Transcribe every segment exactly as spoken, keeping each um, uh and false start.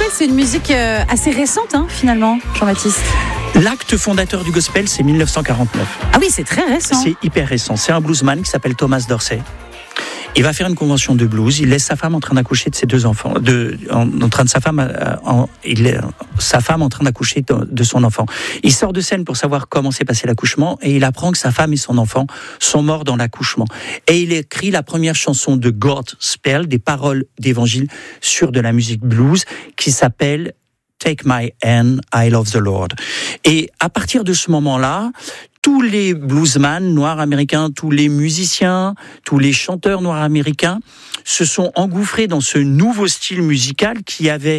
gospel, c'est une musique euh, assez récente, hein, finalement, Jean-Baptiste. L'acte fondateur du gospel, c'est mille neuf cent quarante-neuf. Ah oui, c'est très récent. C'est hyper récent. C'est un bluesman qui s'appelle Thomas Dorsey. Il va faire une convention de blues. Il laisse sa femme en train d'accoucher de ses deux enfants, de, en, en train de sa femme, en, il est, sa femme en train d'accoucher de, de son enfant. Il sort de scène pour savoir comment s'est passé l'accouchement et il apprend que sa femme et son enfant sont morts dans l'accouchement. Et il écrit la première chanson de Godspell, des paroles d'évangile sur de la musique blues, qui s'appelle Take My Hand, I Love the Lord. Et à partir de ce moment-là, tous les bluesmen noirs américains, tous les musiciens, tous les chanteurs noirs américains se sont engouffrés dans ce nouveau style musical qui avait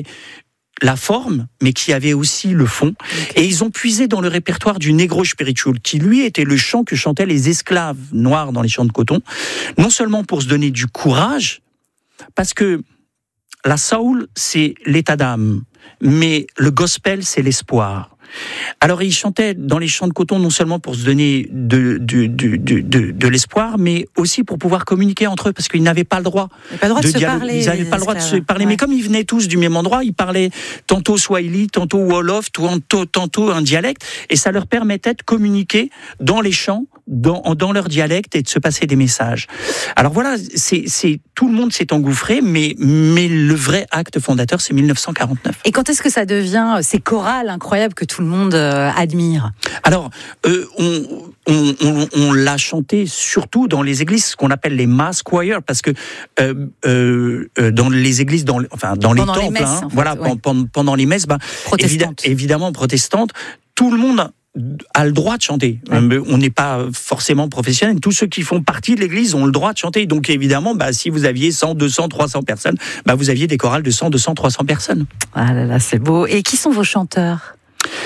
la forme, mais qui avait aussi le fond. Okay. Et ils ont puisé dans le répertoire du Negro Spiritual, qui lui était le chant que chantaient les esclaves noirs dans les champs de coton, non seulement pour se donner du courage, parce que la soul, c'est l'état d'âme, mais le gospel, c'est l'espoir. Alors, ils chantaient dans les champs de coton non seulement pour se donner de, de, de, de, de, de l'espoir, mais aussi pour pouvoir communiquer entre eux, parce qu'ils n'avaient pas le droit, pas le droit de, de se dialogue. parler. Ils n'avaient pas le droit de se parler, ouais. Mais comme ils venaient tous du même endroit, ils parlaient tantôt Swahili, tantôt Wolof, tantôt, tantôt un dialecte, et ça leur permettait de communiquer dans les champs, dans, dans leur dialecte, et de se passer des messages. Alors voilà, c'est, c'est, tout le monde s'est engouffré, mais, mais le vrai acte fondateur, c'est mille neuf cent quarante-neuf. Et quand est-ce que ça devient ces chorales incroyables que tout le monde euh, admire? Alors, euh, on, on, on, on l'a chanté surtout dans les églises, ce qu'on appelle les mass choirs, parce que euh, euh, dans les églises, dans, enfin dans les pendant temples, les messes, hein, en fait, voilà, ouais. pendant, pendant les messes, bah, protestantes. Évi- évidemment protestantes, tout le monde a le droit de chanter. Ouais. On n'est pas forcément professionnel. Tous ceux qui font partie de l'église ont le droit de chanter. Donc évidemment, bah, si vous aviez cent, deux cents, trois cents personnes, bah, vous aviez des chorales de cent, deux cents, trois cents personnes. Ah là là, c'est beau. Et qui sont vos chanteurs ?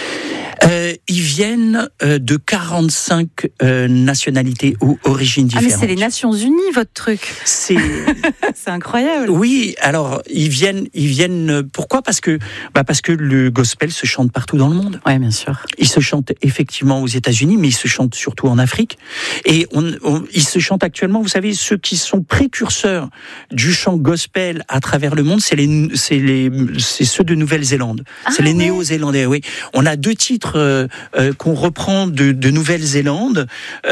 Euh, ils viennent euh, de quarante-cinq euh, nationalités ou origines différentes. Ah mais c'est les Nations Unies, votre truc. C'est, c'est incroyable. Oui, alors ils viennent, ils viennent. Pourquoi ? Parce que, bah parce que le gospel se chante partout dans le monde. Oui, bien sûr. Il se chante effectivement aux États-Unis, mais il se chante surtout en Afrique. Et on, on, il se chante actuellement. Vous savez, ceux qui sont précurseurs du chant gospel à travers le monde, c'est les, c'est les, c'est ceux de Nouvelle-Zélande. Ah, c'est les ouais. Néo-Zélandais. Oui, on a deux titres. Euh, euh, qu'on reprend de, de Nouvelle-Zélande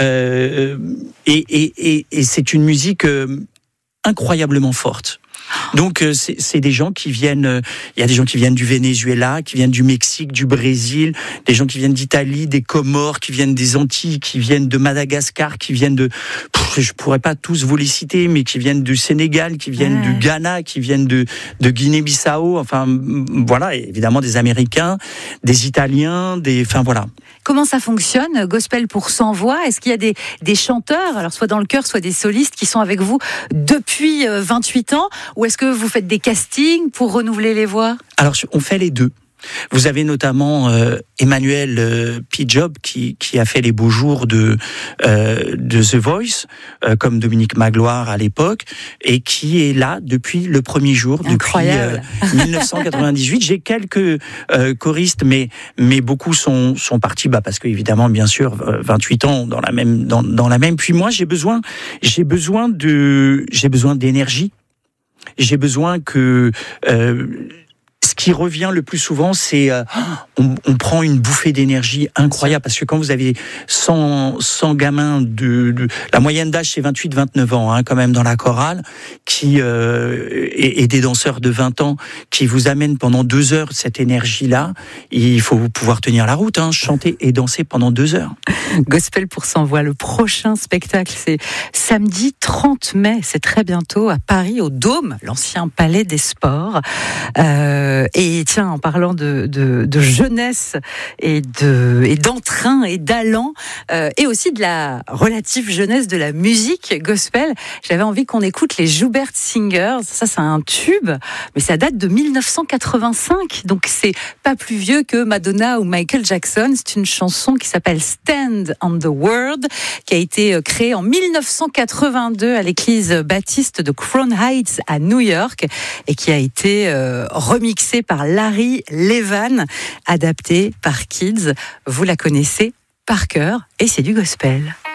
euh, et, et, et, et c'est une musique euh, incroyablement forte. Donc euh, c'est, c'est des gens qui viennent, il euh, y a des gens qui viennent du Venezuela, qui viennent du Mexique, du Brésil, des gens qui viennent d'Italie, des Comores, qui viennent des Antilles, qui viennent de Madagascar, qui viennent de, pff, je pourrais pas tous vous les citer, mais qui viennent du Sénégal, qui viennent ouais. du Ghana, qui viennent de, de Guinée-Bissau, enfin voilà, évidemment des Américains, des Italiens, des, enfin voilà. Comment ça fonctionne, Gospel pour cent voix ? Est-ce qu'il y a des, des chanteurs, alors soit dans le chœur, soit des solistes qui sont avec vous depuis vingt-huit ans ? Ou est-ce que vous faites des castings pour renouveler les voix ? Alors, on fait les deux. Vous avez notamment euh, Emmanuel euh, P-Job qui, qui a fait les beaux jours de, euh, de The Voice, euh, comme Dominique Magloire à l'époque, et qui est là depuis le premier jour, Incroyable. depuis euh, dix-neuf cent quatre-vingt-dix-huit. J'ai quelques euh, choristes, mais, mais beaucoup sont, sont partis, bah, parce qu'évidemment, bien sûr, vingt-huit ans dans la même, dans, dans la même. Puis moi, j'ai besoin, j'ai besoin de, j'ai besoin d'énergie. J'ai besoin que... Euh, ce qui revient le plus souvent, c'est euh, on, on prend une bouffée d'énergie incroyable, parce que quand vous avez cent, cent gamins, de, de la moyenne d'âge c'est vingt-huit vingt-neuf ans, hein, quand même dans la chorale, qui, euh, et, et des danseurs de vingt ans qui vous amènent pendant deux heures cette énergie-là, il faut pouvoir tenir la route, hein, chanter et danser pendant deux heures. Gospel pour cent voix, le prochain spectacle, c'est samedi trente mai, c'est très bientôt à Paris, au Dôme, l'ancien palais des sports. Euh, et tiens, en parlant de, de, de jeunesse et, de, et d'entrain et d'allant, euh, et aussi de la relative jeunesse de la musique gospel, j'avais envie qu'on écoute les Joubert Singers. Ça, c'est un tube, mais ça date de dix-neuf cent quatre-vingt-cinq, donc c'est pas plus vieux que Madonna ou Michael Jackson. C'est une chanson qui s'appelle Stand on the Word, qui a été créée en dix-neuf cent quatre-vingt-deux à l'église baptiste de Crown Heights à New York, et qui a été euh, remixée par Larry Levan, adaptée par Kids. Vous la connaissez par cœur, et c'est du gospel.